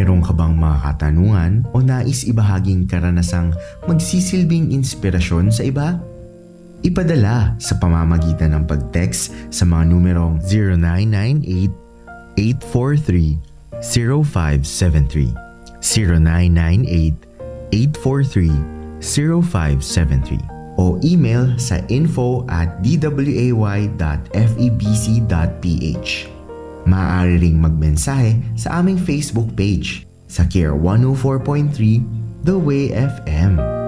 Mayroon ka bang mga katanungan o nais ibahaging karanasang magsisilbing inspirasyon sa iba? Ipadala sa pamamagitan ng pag-text sa mga numerong 0998-843-0573, 0998-843-0573 o email sa info@dway.febc.ph. Maaari ring magmensahe sa aming Facebook page sa Care 104.3 The Way FM.